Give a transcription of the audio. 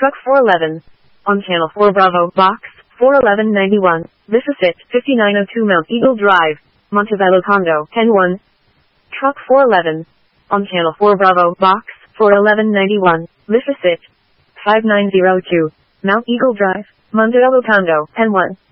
Truck 411. On Channel 4 Bravo, Box 41191. Visit 5902 Mount Eagle Drive, Montebello Condo, N1. Truck 411. On Channel 4 Bravo, Box 41191. Visit 5902 Mount Eagle Drive, Montebello Condo, N1.